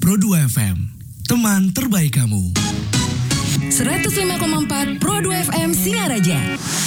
Pro 2 FM, teman terbaik kamu. 105,4 Pro 2 FM Singaraja.